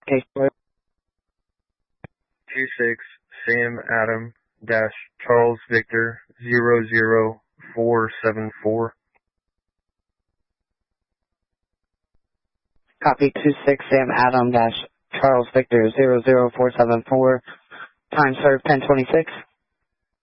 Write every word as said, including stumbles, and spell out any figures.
location. two six Sam Adam dash Charles Victor zero zero four seven four. Copy two six Sam Adam dash Charles Victor zero zero four seven four. Time served ten twenty-six.